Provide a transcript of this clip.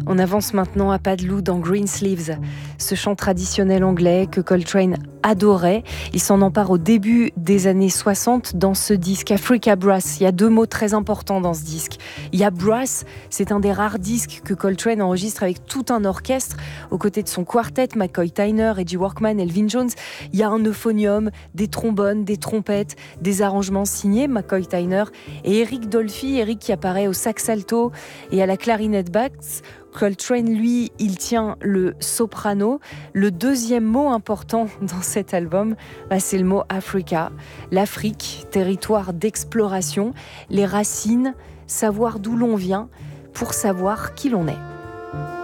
On avance maintenant à pas de loup dans Greensleeves, ce chant traditionnel anglais que Coltrane adorait. Il s'en empare au début des années 60 dans ce disque Africa Brass. Il y a deux mots très importants dans ce disque. Il y a brass, c'est un des rares disques que Coltrane enregistre avec tout un orchestre aux côtés de son quartet, McCoy Tyner, Reggie Workman, Elvin Jones. Il y a un euphonium, des trombones, des trompettes, des arrangements signés McCoy Tyner et Eric Dolphy. Eric qui apparaît au sax alto et à la clarinette basse. Coltrane, lui, il tient le soprano. Le deuxième mot important dans cet album, c'est le mot Africa. L'Afrique, territoire d'exploration, les racines, savoir d'où l'on vient pour savoir qui l'on est.